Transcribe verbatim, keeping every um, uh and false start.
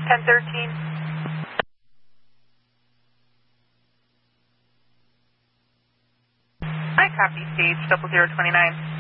ten thirteen. I copy stage double zero twenty nine.